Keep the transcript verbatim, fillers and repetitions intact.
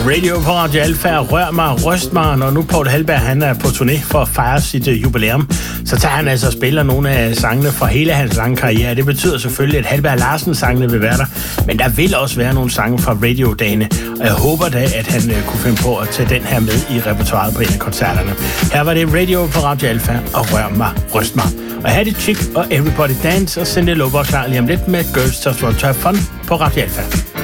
Radio på Radio Alfa, rør mig, ryst mig. Når nu Paul Halberg han er på turné for at fejre sit uh, jubilæum, så tager han altså og spiller nogle af sangene fra hele hans lange karriere. Det betyder selvfølgelig, at Halberg Larsens sangene vil være der, men der vil også være nogle sange fra radiodagene, og jeg håber da, at han uh, kunne finde på at tage den her med i repertoiret på en af koncerterne. Her var det Radio på Radio Alfa, og rør mig, ryst mig. Og her er det Chick og Everybody Dance, og Cyndi Lauper klar lige om lidt med Girls Just Want to Have Fun på Radio Alfa.